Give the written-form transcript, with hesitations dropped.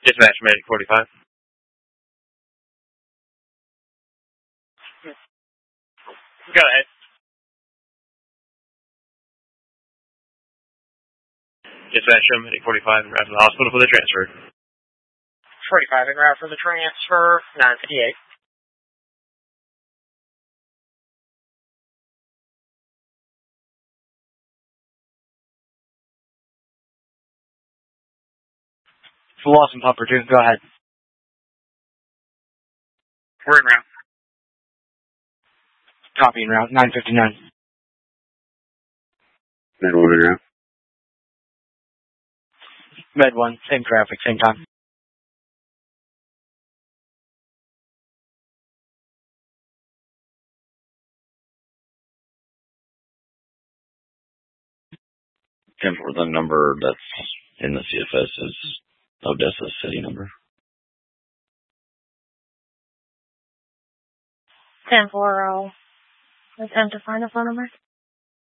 Dispatch Medic 45. Go ahead. Dispatch Medic 45 en route to the hospital for the transfer. 45 en route for the transfer, 958. Full Awesome Pumper 2, go ahead. We're en route. Copy en route, 959. Med 1 en route. Med 1, same traffic, same time. For the number that's in the CFS is Odessa's city number. 10-4, attempt to find a phone number.